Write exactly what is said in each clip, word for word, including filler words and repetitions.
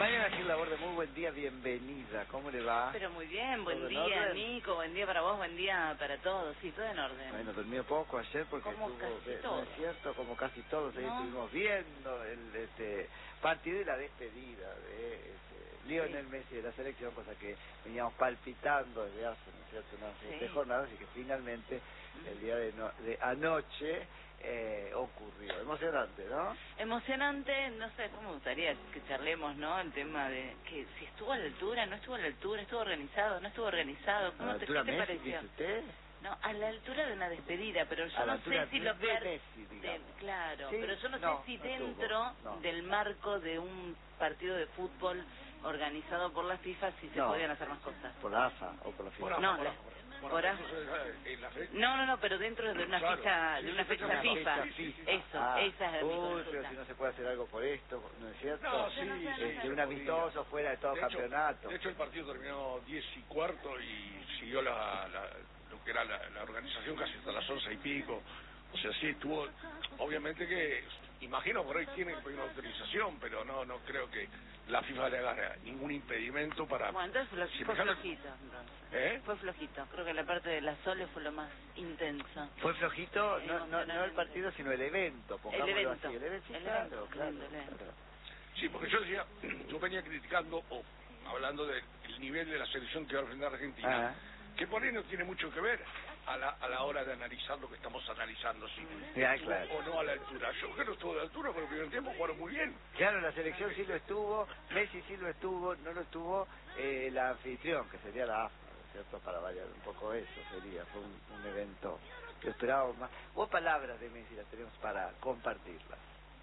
Mariana Gil Laborde, muy buen día, bienvenida. ¿Cómo le va? Pero muy bien, buen día, Nico, buen día para vos, buen día para todos, sí, todo en orden. Bueno, dormí poco ayer porque como estuvo, casi eh, todos. no es cierto, como casi todos, ahí ¿No? estuvimos viendo el este partido y la despedida de este, Lionel sí. Messi de la selección, cosa que veníamos palpitando desde hace, ¿no es cierto?, unas sí. seis jornadas, y que finalmente el día de, no, de anoche eh, ocurrió. Emocionante, ¿no? Emocionante, no sé, cómo me gustaría que charlemos, ¿no? El tema de que si estuvo a la altura, no estuvo a la altura, estuvo organizado, no estuvo organizado. ¿Cómo te, ¿qué te Messi, pareció? ¿dice usted? No, a la altura de una despedida, pero yo a la no sé si de, lo de per... Messi, digamos. De, claro, ¿sí? pero yo no, no sé si no dentro tuvo, no. del marco de un partido de fútbol organizado por la FIFA si se no. podían hacer más cosas. ¿Por la A F A o por la FIFA? Por no, la, por A... no, no, no, pero dentro de una claro. fecha, sí, de una sí, fecha una FIFA. fecha FIFA. Eso, ah, esa es uy, mi consulta. pero si no se puede hacer algo por esto, ¿no es cierto? No, sí, no sé, sí, este, sí, un amistoso fuera de todo de campeonato. Hecho, de hecho, el partido terminó diez y cuarto y siguió la, la, lo que era la, la organización casi hasta las once y pico. O sea, sí, estuvo, obviamente que, imagino por ahí tiene que pedir una autorización, pero no no creo que la FIFA le haga ningún impedimento para... Bueno, entonces fue, si fue me flojito, entonces. ¿Eh? Fue flojito, creo que la parte de la Sole fue lo más intenso. Fue flojito, Eh, no, no, no el partido, sino el evento, pongámoslo el evento, así. El evento, sí, el claro, evento, claro, el evento. claro. Sí, porque yo decía, yo venía criticando, o hablando del nivel de la selección que va a enfrentar Argentina, ah. que por ahí no tiene mucho que ver a la, a la hora de analizar lo que estamos analizando, si ya, estuvo claro. o no a la altura. Yo creo que estuvo a la altura, pero el primer tiempo jugaron muy bien. Claro, la selección sí lo estuvo, Messi sí lo estuvo, no lo estuvo eh, la anfitrión, que sería la A F A, ¿no es cierto? Para variar un poco eso sería, fue un, un evento que esperábamos más. O palabras de Messi las tenemos para compartirlas.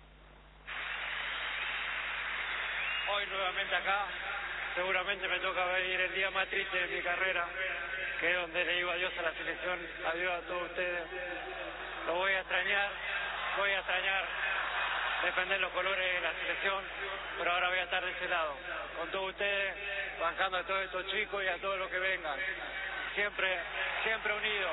Hoy nuevamente acá, seguramente me toca venir el día más triste de mi carrera, que es donde le digo adiós a la selección, adiós a todos ustedes. Lo voy a extrañar, voy a extrañar defender los colores de la selección, pero ahora voy a estar de ese lado, con todos ustedes, bancando a todos estos chicos y a todos los que vengan, siempre, siempre unidos.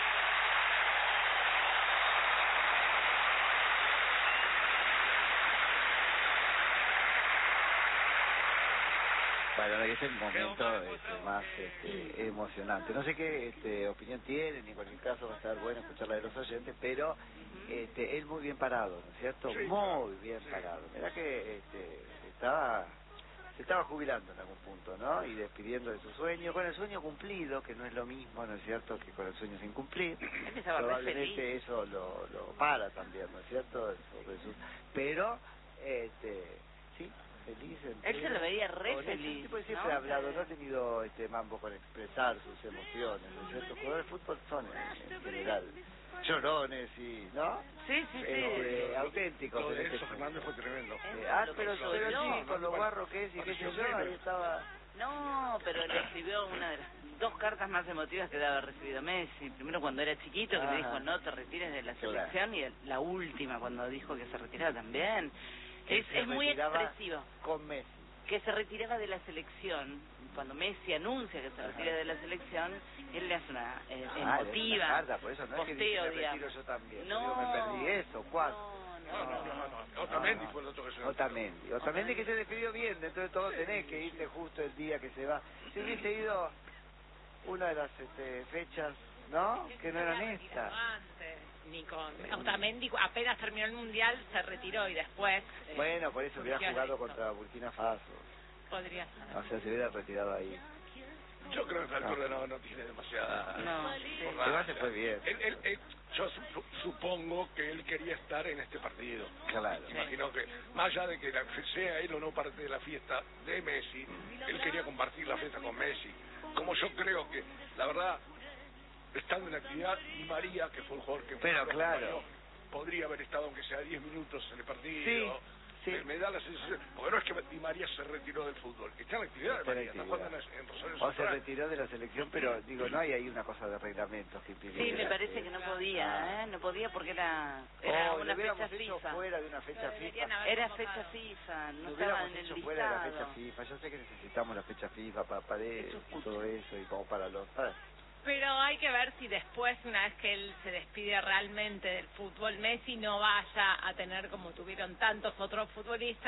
Bueno, es el momento este, más este, emocionante. No sé qué este, opinión tienen, y en cualquier caso va a estar bueno escuchar la de los oyentes, pero este, él muy bien parado, ¿no es cierto? Sí, muy bien sí. parado. Mirá que este, estaba, se estaba jubilando en algún punto, ¿no? Y despidiendo de su sueño, con el sueño cumplido, que no es lo mismo, ¿no es cierto?, que con el sueño sin cumplir. Probablemente eso lo, lo para también, ¿no es cierto? Sobre su... Pero, este, sí. Feliz, él se lo veía re con feliz, ese tipo de siempre ¿no? ha hablado, no ha tenido este mambo con expresar sus emociones, ¿no es cierto? Los jugadores de fútbol son en, en general llorones y, ¿no? Sí, sí, sí. Eh, Lo- auténticos. Lo en de este Enzo punto. Fernández fue tremendo. Eh, ah, Lo pero, que yo- pero no, sí, con lo guarro que es y qué sé yo, ahí estaba... No, pero le escribió una de las dos cartas más emotivas que debe haber recibido Messi. Primero cuando era chiquito, que Ajá. le dijo no te retires de la Claro. selección, y la última cuando dijo que se retiraba también. Que Es, se es muy retiraba expresivo. Con Messi. Que se retiraba de la selección. Cuando Messi anuncia que se retira de la selección, él le hace una eh, Ah, le hace emotiva una carta, por eso no es que dice, posteo, me retiro digamos. yo también. No, Digo, me perdí eso, ¿cuánto? No, No, no, no, no. Otamendi fue el otro que se Otamendi. Otamendi que se despidió bien, dentro de todo tenés que irte justo el día que se va. Si hubiese ido una de las este, fechas, ¿no? Que no eran estas. Nico, Otamendi apenas terminó el mundial se retiró y después eh, Bueno, por eso hubiera surgió jugado esto. contra Burkina Faso. Podría ser. O sea, se hubiera retirado ahí. Yo creo que Alberto no, no tiene demasiada... No, sí. Igual se fue bien. Él, él, él, yo sup- supongo que él quería estar en este partido. Claro. Imagino que, más allá de que la- sea él o no parte de la fiesta de Messi, él quería compartir la fiesta con Messi. Como yo creo que, la verdad, estando en actividad, Di María, que fue un jugador que Pero que claro. acompañó, podría haber estado aunque sea diez minutos en el partido. Sí, sí. Me, me da la sensación, porque no es que Di María se retiró del fútbol, está en actividad Está Di en María, está actividad. jugando en, en Rosario O se Central. retiró de la selección, pero digo, no hay ahí una cosa de reglamentos que impide. Sí, me parece que no podía, ¿eh? No podía porque era, era Oh, lo una fecha hubiéramos hecho FIFA. fuera de una fecha FIFA. Era fecha FIFA, no Lo estaba hubiéramos en el hecho fuera de la fecha listado. FIFA. Yo sé que necesitamos la fecha FIFA para, para eso y todo eso, y como para los... para- Pero hay que ver si después, una vez que él se despide realmente del fútbol, Messi no vaya a tener, como tuvieron tantos otros futbolistas,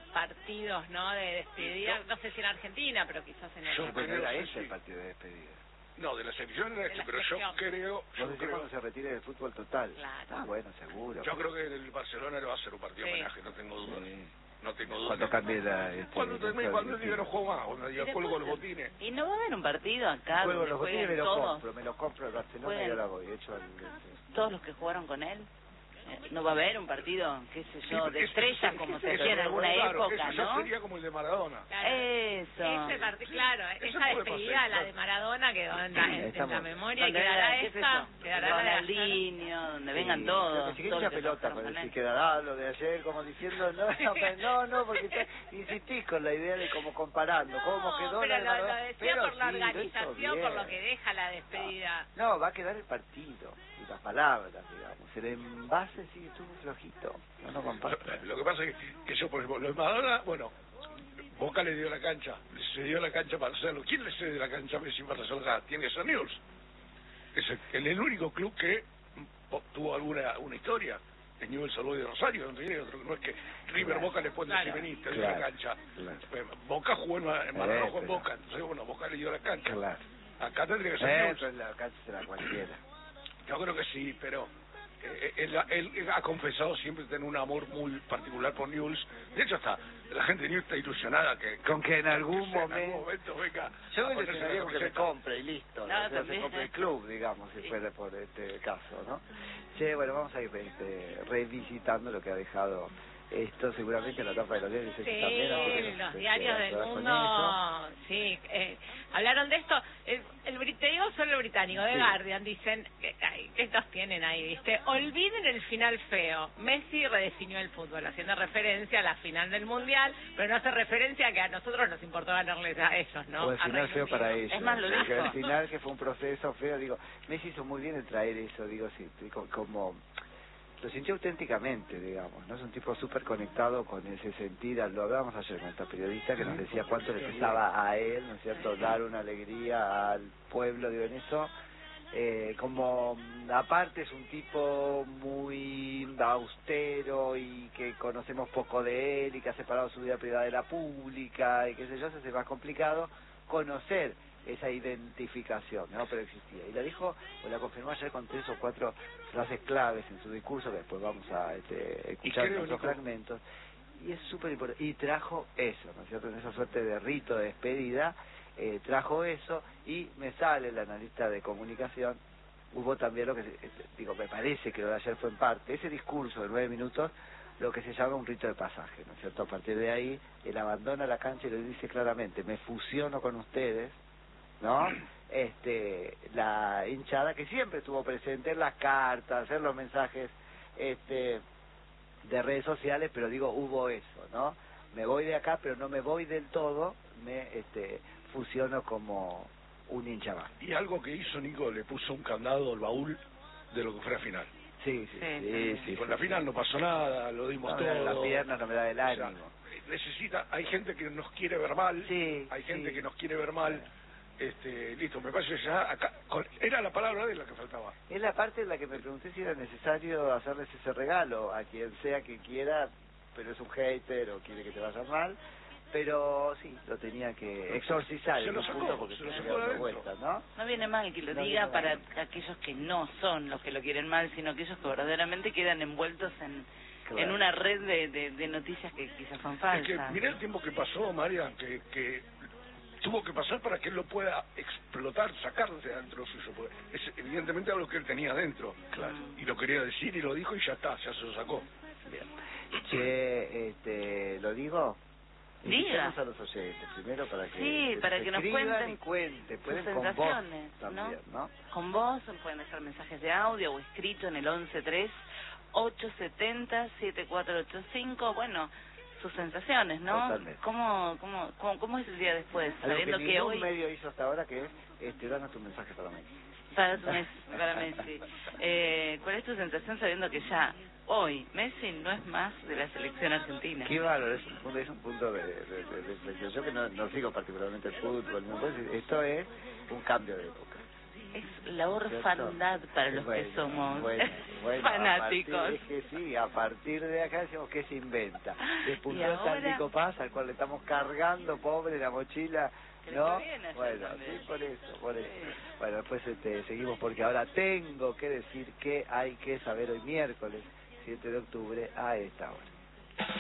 partidos, ¿no? De despedida, no sé si en Argentina, pero quizás en Yo el... Pero era creo, ese sí. el partido de despedida. No, de la selección era De este, la pero yo selección. creo... Vos Yo decís creo, cuando se retire del fútbol total. Claro. Ah, bueno, seguro. yo creo que el Barcelona le va a hacer un partido de Sí. homenaje, no tengo dudas. Sí. No tengo dudas. Cuando cambie la... Este, Cuando termine, cuando diga no juego más, cuando diga Y cuelgo los después- botines. Y no va a haber un partido acá Juego donde los botines, me jueguen lo todos, compro, me lo compro el Barcelona y Jueguen. ahora voy. Hecho el, este, todos los que jugaron con él. Eh, No va a haber un partido, qué sé yo, Sí, de ese- estrellas ese- como ese- se ese- hacía en alguna claro, época, ese ya ¿no? sería como el de Maradona. Claro. Eso. Ese part- claro, Eso esa puede despedida, pasar, la de claro. Maradona quedó en la, en- en la Estamos- memoria y Donde quedará venga, qué sé esta, yo, quedará la de ayer. Ronaldinho, donde vengan sí, todos. que se todos hincha los que pelota trabajaron con con el él. si quedará lo de ayer, como diciendo, no, no, pero no, no, porque te, insistís con la idea de como comparando, cómo No, quedó pero la de lo, lo Maradona. decía Pero por la sí, lo hizo organización, por lo bien. que deja la despedida. No, va a quedar el partido y las palabras, digamos. El envase sí estuvo flojito. No lo comparto. Lo que pasa es que, que yo, por ejemplo, lo de Maradona, bueno, Boca le dio la cancha, le cedió la cancha para hacerlo. ¿Quién le cede la cancha a Messi para hacerlo? Tiene que ser Newell's. Es el, el único club que oh, tuvo alguna una historia. El Newell's Old Boys de Rosario, no tiene otro. No es que River Claro. Boca le puede decir Claro. vení, te doy Claro. la cancha. Claro. Eh, Boca jugó en, Ma- en Maradona, jugó en pero- Boca. Entonces, bueno, Boca le dio la cancha. Claro. Acá tendría que ser Eh, Newell's. pero la cancha será cualquiera. Yo creo que sí, pero eh, él, él- él ha confesado siempre tener un amor muy particular por Newell's. De hecho, hasta la gente de Newell's está ilusionada que, Con que en algún que en momento... algún momento venga Yo a me ponerse ilusionaría la con que me camiseta. compre y listo. No, ¿no? O sea, se también. compre el club, digamos, si Sí. fuera por este caso, ¿no? Che, bueno, vamos a ir este, revisitando lo que ha dejado esto, seguramente en la etapa de los diarios. Sí, también, así que nos, los este, diarios del ayudar con mundo, sí, eh, hablaron de esto. El, el, brit- te digo solo el británico, de Sí. Guardian, dicen, que, ay, ¿qué estos tienen ahí? ¿Viste? Olviden el final feo. Messi redefinió el fútbol, haciendo referencia a la final del Mundial, pero no hace referencia a que a nosotros nos importó ganarles a ellos, ¿no? O el A final Reino feo Unido. para ellos. Es más, lo porque dijo. el final que fue un proceso feo, digo, Messi hizo muy bien en traer eso, digo, sí, digo, como... Lo sintió auténticamente, digamos, ¿no? Es un tipo súper conectado con ese sentido. Lo hablábamos ayer con esta periodista que nos decía cuánto le pesaba a él, ¿no es cierto?, dar una alegría al pueblo, digo, en eso. Eh, como aparte es un tipo muy austero y que conocemos poco de él y que ha separado su vida privada de la pública y qué sé yo, se hace más complicado conocer esa identificación, ¿no? Pero existía. Y la dijo, o la confirmó ayer con tres o cuatro frases claves en su discurso, que después vamos a este, escuchar creo, en otros Nico, fragmentos. Y es súper importante. Y trajo eso, ¿no es cierto? En esa suerte de rito de despedida, eh, trajo eso, y me sale el analista de comunicación. Hubo también lo que, se, este, digo, me parece que lo de ayer fue en parte, ese discurso de nueve minutos, lo que se llama un rito de pasaje, ¿no es cierto? A partir de ahí, él abandona la cancha y lo dice claramente, me fusiono con ustedes, ¿no? Este, la hinchada que siempre estuvo presente en las cartas, en los mensajes este, de redes sociales, pero digo, hubo eso, ¿no? Me voy de acá, pero no me voy del todo, me este, fusiono como un hincha más. Y algo que hizo Nico, le puso un candado al baúl de lo que fue la final. Sí, sí, Sí, sí, sí. sí. Con la final no pasó nada, lo dimos No me da todo. la pierna, no me da el O sea, ánimo. necesita, hay gente que nos quiere ver mal, Sí, hay gente sí. que nos quiere ver mal. Este, listo, me parece que ya acá, con- era la palabra de la que faltaba. Es la parte en la que me pregunté si era necesario hacerles ese regalo a quien sea que quiera, pero es un hater o quiere que te vaya mal, pero sí, lo tenía que exorcizar Se en lo un sacó, punto porque se lo sigue sacó de dando adentro. vueltas, ¿no? No viene mal que lo No diga viene para mal. aquellos que no son los que lo quieren mal, sino aquellos que verdaderamente quedan envueltos en, Claro. en una red de, de, de noticias que quizás son Es falsas. que mirá el tiempo que pasó, María, que, que tuvo que pasar para que él lo pueda explotar, sacar de adentro suyo. Porque es evidentemente algo que él tenía adentro. Claro. Y lo quería decir y lo dijo y ya está, ya se lo sacó. Bien. Che, este, ¿lo digo? Diga. Invitamos a los oyentes primero para que, Sí, para nos que nos escriban cuenten y cuenten, pueden sus con voz sensaciones, también, ¿no? Con vos pueden dejar mensajes de audio o escrito en el once tres ocho setenta siete cuatro ocho cinco. Bueno, sus sensaciones, ¿no? Totalmente. ¿Cómo, cómo, cómo, cómo es el día después? Algo Sabiendo que que ningún hoy... medio hizo hasta ahora, que es, este, danos tu mensaje para mí. Para, tu Messi, para Messi. Eh, ¿Cuál es tu sensación sabiendo que ya hoy Messi no es más de la selección argentina? Qué bárbaro, es un punto, es un punto de, de, de- de reflexión. Yo que no, no sigo particularmente el fútbol, ¿no? Pues esto es un cambio de época. es la orfandad para los bueno, que somos bueno, bueno, fanáticos. A partir, es que sí, a partir de acá decimos que se inventa. Despuntó Y ahora... el Nico Paz, al cual le estamos cargando, pobre, la mochila, ¿no? Bueno, sí, por eso, por eso. Bueno, después este, seguimos porque ahora tengo que decir que hay que saber hoy miércoles, siete de octubre, a esta hora.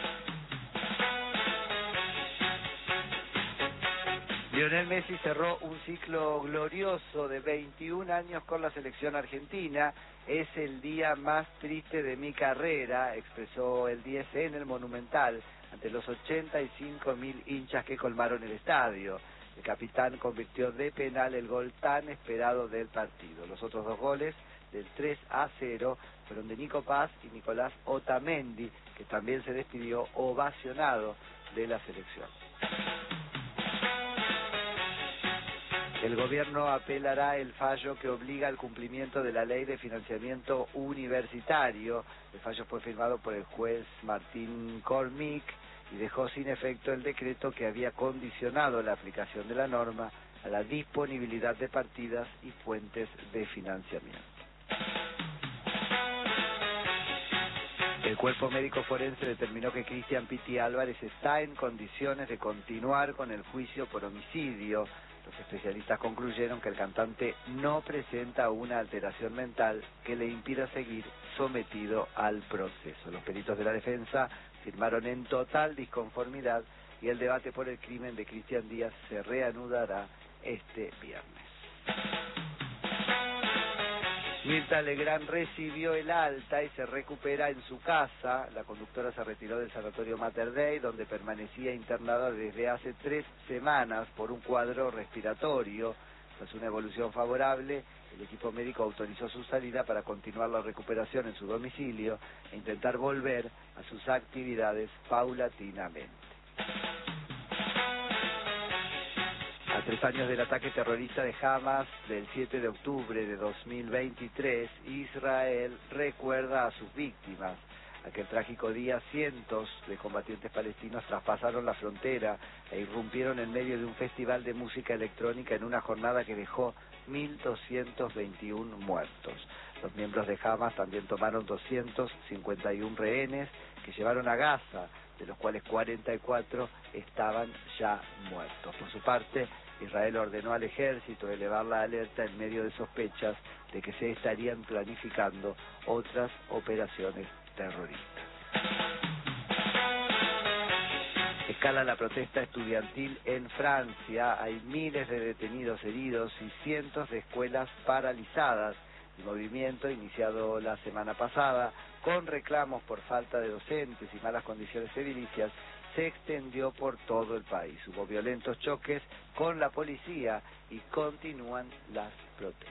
Lionel Messi cerró un ciclo glorioso de veintiún años con la selección argentina. Es el día más triste de mi carrera, expresó el diez en el Monumental, ante los ochenta y cinco mil hinchas que colmaron el estadio. El capitán convirtió de penal el gol tan esperado del partido. Los otros dos goles, del tres a cero, fueron de Nico Paz y Nicolás Otamendi, que también se despidió ovacionado de la selección. El gobierno apelará el fallo que obliga al cumplimiento de la ley de financiamiento universitario. El fallo fue firmado por el juez Martín Cormick y dejó sin efecto el decreto que había condicionado la aplicación de la norma a la disponibilidad de partidas y fuentes de financiamiento. El cuerpo médico forense determinó que Cristian Piti Álvarez está en condiciones de continuar con el juicio por homicidio. Los especialistas concluyeron que el cantante no presenta una alteración mental que le impida seguir sometido al proceso. Los peritos de la defensa firmaron en total disconformidad y el debate por el crimen de Cristian Díaz se reanudará este viernes. Mirta Legrand recibió el alta y se recupera en su casa. La conductora se retiró del sanatorio Mater Dei, donde permanecía internada desde hace tres semanas por un cuadro respiratorio. Tras una evolución favorable, el equipo médico autorizó su salida para continuar la recuperación en su domicilio e intentar volver a sus actividades paulatinamente. A tres años del ataque terrorista de Hamas del siete de octubre de dos mil veintitrés, Israel recuerda a sus víctimas. Aquel trágico día, cientos de combatientes palestinos traspasaron la frontera e irrumpieron en medio de un festival de música electrónica en una jornada que dejó mil doscientos veintiuno muertos. Los miembros de Hamas también tomaron doscientos cincuenta y uno rehenes que llevaron a Gaza, de los cuales cuarenta y cuatro estaban ya muertos. Por su parte, Israel ordenó al ejército elevar la alerta en medio de sospechas de que se estarían planificando otras operaciones terroristas. Escala la protesta estudiantil en Francia. Hay miles de detenidos heridos y cientos de escuelas paralizadas. El movimiento, iniciado la semana pasada, con reclamos por falta de docentes y malas condiciones edilicias, se extendió por todo el país. Hubo violentos choques con la policía y continúan las protestas.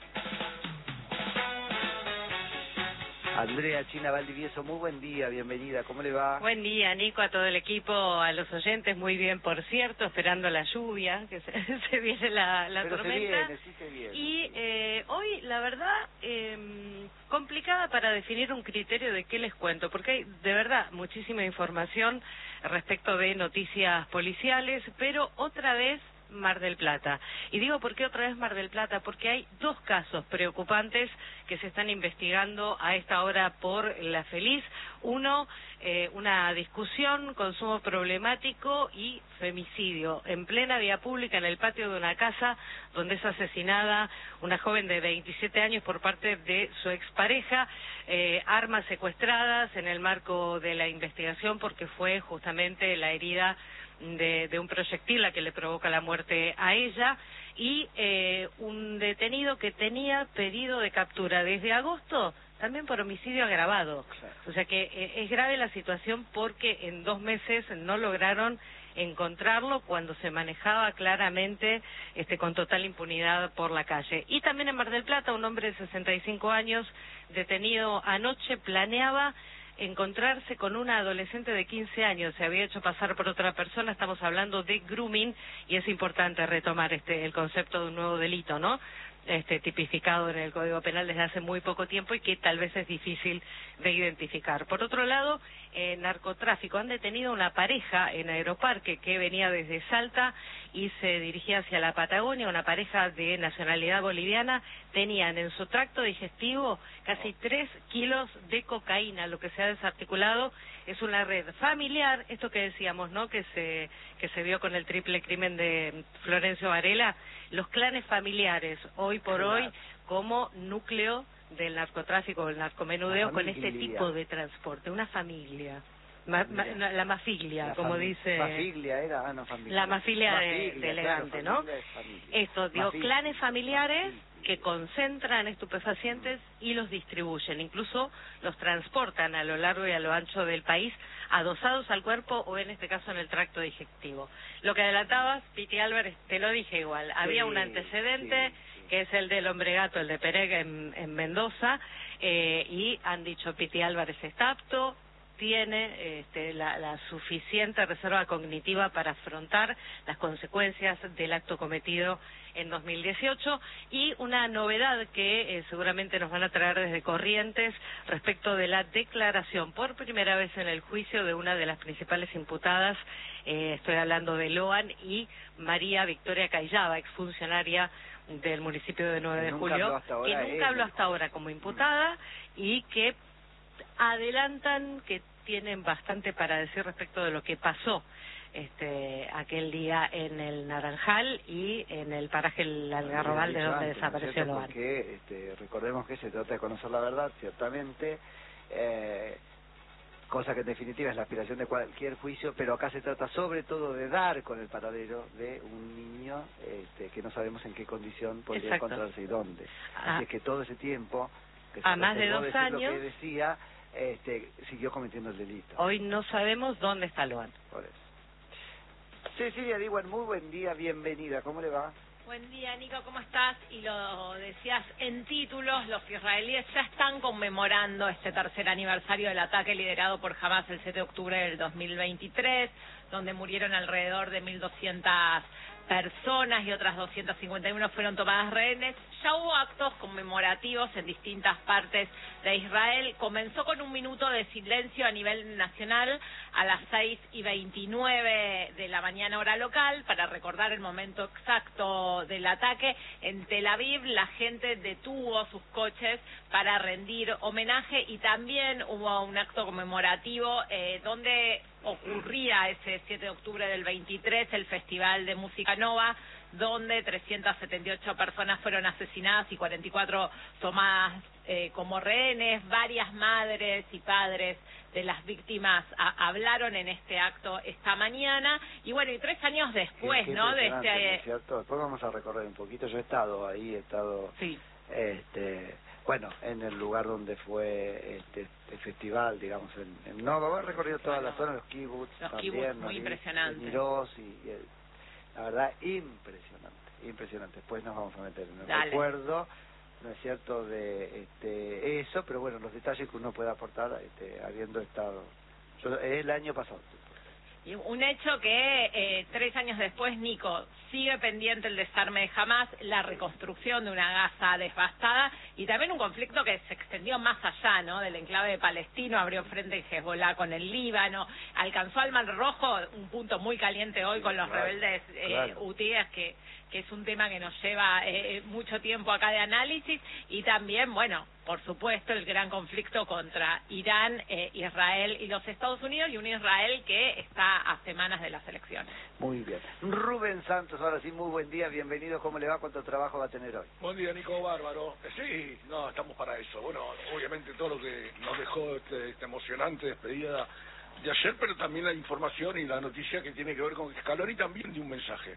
Andrea China Valdivieso, muy buen día, bienvenida, ¿cómo le va? Buen día, Nico, a todo el equipo, a los oyentes, muy bien, por cierto, esperando la lluvia, que se, se viene la, la Pero tormenta. se viene, sí se viene. Y eh, hoy, la verdad, eh, complicada para definir un criterio de qué les cuento, porque hay, de verdad, muchísima información respecto de noticias policiales, pero otra vez Mar del Plata. Y digo, ¿por qué otra vez Mar del Plata? Porque hay dos casos preocupantes que se están investigando a esta hora por la Feliz. Uno, eh, una discusión, consumo problemático y femicidio en plena vía pública en el patio de una casa donde es asesinada una joven de veintisiete años por parte de su expareja, eh, armas secuestradas en el marco de la investigación porque fue justamente la herida De, de un proyectil la que le provoca la muerte a ella, y eh, un detenido que tenía pedido de captura desde agosto, también por homicidio agravado. Claro. O sea que eh, es grave la situación porque en dos meses no lograron encontrarlo cuando se manejaba claramente este con total impunidad por la calle. Y también en Mar del Plata, un hombre de sesenta y cinco años detenido anoche planeaba encontrarse con una adolescente de quince años, se había hecho pasar por otra persona. Estamos hablando de grooming y es importante retomar este el concepto de un nuevo delito, ¿no? este, tipificado en el Código Penal desde hace muy poco tiempo y que tal vez es difícil de identificar. Por otro lado, eh, narcotráfico. Han detenido una pareja en Aeroparque que venía desde Salta y se dirigía hacia la Patagonia, una pareja de nacionalidad boliviana. Tenían en su tracto digestivo casi tres kilos de cocaína. Lo que se ha desarticulado es una red familiar, esto que decíamos, ¿no?, que se que se vio con el triple crimen de Florencio Varela, los clanes familiares, hoy por claro. hoy, como núcleo del narcotráfico, del narcomenudeo, con este tipo de transporte, una familia. Ma, ma, la mafiglia, la como dice... Mafiglia era, ah, no, familia. La mafiglia, mafiglia de, de elegante, claro, ¿no? Esto, digo, mafiglia. Clanes familiares que concentran estupefacientes y los distribuyen, incluso los transportan a lo largo y a lo ancho del país, adosados al cuerpo o en este caso en el tracto digestivo. Lo que adelantabas, Piti Álvarez, te lo dije igual, había sí, un antecedente... Sí. que es el del hombre gato, el de Perega en, en Mendoza, eh, y han dicho Piti Álvarez está apto, tiene este, la, la suficiente reserva cognitiva para afrontar las consecuencias del acto cometido en dos mil dieciocho, y una novedad que eh, seguramente nos van a traer desde Corrientes respecto de la declaración por primera vez en el juicio de una de las principales imputadas, eh, estoy hablando de Loan y María Victoria Cayaba, exfuncionaria del municipio de nueve de julio, que nunca habló hasta ahora como imputada y que adelantan que tienen bastante para decir respecto de lo que pasó este aquel día en el Naranjal y en el paraje El Algarrobal, de donde antes, desapareció ¿no? Loan. Porque este, recordemos que se trata de conocer la verdad, ciertamente, eh, cosa que en definitiva es la aspiración de cualquier juicio, pero acá se trata sobre todo de dar con el paradero de un niño este, que no sabemos en qué condición podría Exacto. encontrarse y dónde. Ah. Así es que todo ese tiempo, que a más de dos años, lo que decía, este, siguió cometiendo el delito. Hoy no sabemos dónde está Loan. Por eso. Cecilia Diwan, muy buen día, bienvenida, ¿cómo le va? Buen día, Nico, ¿cómo estás? Y lo decías en títulos, los israelíes ya están conmemorando este tercer aniversario del ataque liderado por Hamás el siete de octubre del dos mil veintitrés, donde murieron alrededor de mil doscientas personas y otras doscientas cincuenta y uno fueron tomadas rehenes. Ya hubo actos conmemorativos en distintas partes de Israel. Comenzó con un minuto de silencio a nivel nacional a las seis y veintinueve de la mañana hora local para recordar el momento exacto del ataque. En Tel Aviv la gente detuvo sus coches para rendir homenaje y también hubo un acto conmemorativo eh, donde ocurría ese siete de octubre del veintitrés el Festival de Música Nova, donde trescientas setenta y ocho personas fueron asesinadas y cuarenta y cuatro tomadas eh, como rehenes. Varias madres y padres de las víctimas a, hablaron en este acto esta mañana. Y bueno, y tres años después, qué, qué ¿no? De este, ¿no cierto? Después vamos a recorrer un poquito. Yo he estado ahí, he estado... Sí. Este... Bueno, en el lugar donde fue este el festival, digamos, en, en Nova, he recorrido toda la zona, los kibbutz, los también, kibbutz, muy ¿no? impresionante. Y, y, y el, la verdad, impresionante, impresionante. Después nos vamos a meter en el Dale. recuerdo, ¿no es cierto?, de este eso, pero bueno, los detalles que uno puede aportar este, habiendo estado. Yo, es el año pasado. Y un hecho que eh, tres años después, Nico, sigue pendiente el desarme de Hamás, la reconstrucción de una Gaza devastada y también un conflicto que se extendió más allá, ¿no? Del enclave de palestino, abrió frente en Hezbollah con el Líbano, alcanzó al Mar Rojo, un punto muy caliente hoy sí, con los claro, rebeldes eh, claro. hutíes, que, que es un tema que nos lleva eh, mucho tiempo acá de análisis, y también, bueno, por supuesto, el gran conflicto contra Irán, eh, Israel y los Estados Unidos, y un Israel que está a semanas de las elecciones. Muy bien. Rubén Santos, ahora sí, muy buen día, bienvenido. ¿Cómo le va? ¿Cuánto trabajo va a tener hoy? Buen día, Nico, bárbaro. Sí, no, estamos para eso. Bueno, obviamente todo lo que nos dejó este, esta emocionante despedida de ayer, pero también la información y la noticia que tiene que ver con Scaloni también de un mensaje.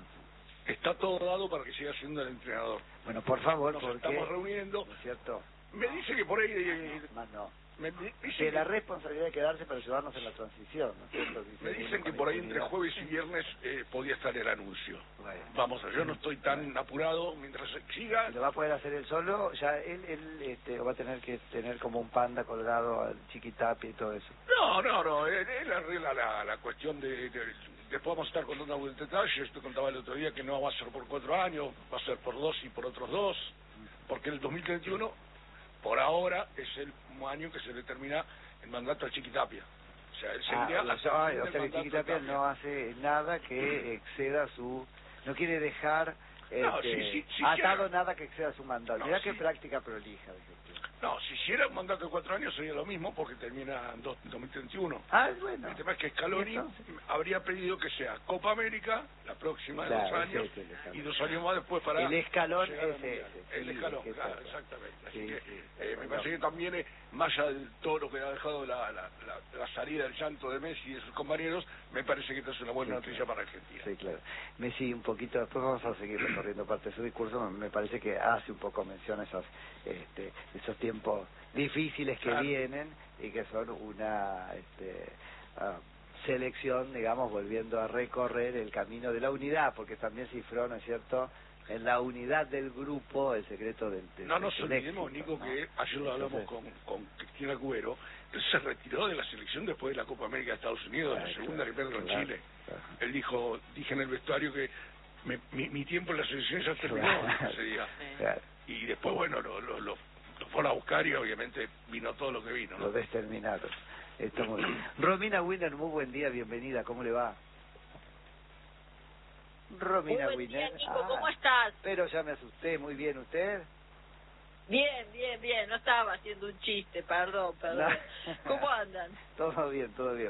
Mm. Está todo dado para que siga siendo el entrenador. Bueno, por favor, nos porque estamos reuniendo. ¿no es cierto? Me dice que por ahí... Eh, más no. Me dice que la responsabilidad de quedarse para ayudarnos en la transición, ¿no es cierto? Me dicen que por ahí entre jueves y viernes eh, podía estar el anuncio. Bueno. Vamos, yo no estoy tan apurado mientras siga. ¿Lo va a poder hacer él solo? Ya él, él este, va a tener que tener como un panda colgado al Chiquitapia y todo eso. No, no, no, él, él arregla la, la cuestión de, de... Después vamos a estar contando algún detalle. Yo te contaba el otro día que no va a ser por cuatro años, va a ser por dos y por otros dos, porque el dos mil treinta y uno, por ahora, es el año que se le termina el mandato al Chiquitapia. O sea, él seguiría ah, hasta o el sea, o sea que Chiquitapia no hace nada que exceda su... No quiere dejar no, este, si, si, si atado quiera, nada que exceda su mandato. No, Mirá si, qué práctica prolija. No, si hiciera un mandato de cuatro años sería lo mismo porque termina en dos mil treinta y uno. Ah, bueno. El tema es que Scaloni habría pedido que sea Copa América la próxima de claro, dos años sí, sí, y dos años más después para el escalón llegar al ese, Mundial. ese, El sí, escalón, es claro, eso. exactamente. Así Sí, que sí, eh, me no. parece que también, eh, más allá de todo lo que ha dejado la, la, la, la salida del llanto de Messi y de sus compañeros, me parece que esta es una buena sí, noticia claro. para Argentina. Sí, claro. Messi, un poquito, después vamos a seguir recorriendo parte de su discurso, me, me parece que hace un poco mención a esos, este, esos tiempos difíciles que claro. vienen y que son una este, uh, selección, digamos, volviendo a recorrer el camino de la unidad, porque también cifró, ¿no es cierto?, en la unidad del grupo el secreto del, del No nos del olvidemos, éxito, Nico, ¿no? que ayer lo hablamos Entonces, con, con Cristina Agüero, él se retiró de la selección después de la Copa América de Estados Unidos, claro, la segunda que claro, perdió en claro, Chile. claro. Él dijo, dije en el vestuario que me, mi, mi tiempo en la selección ya terminó Claro, ese día. claro. Y después, bueno, lo, lo, lo, lo fueron a buscar y obviamente vino todo lo que vino, ¿no? Lo determinaron. Está muy bien. Romina Wiener, muy buen día, bienvenida, ¿cómo le va? Romina Muy buen día, Wiener. Nico, Ah, ¿cómo estás? pero ya me asusté, muy bien, ¿usted? Bien, bien, bien, no estaba haciendo un chiste, perdón, perdón. No. ¿Cómo andan? Todo bien, todo bien.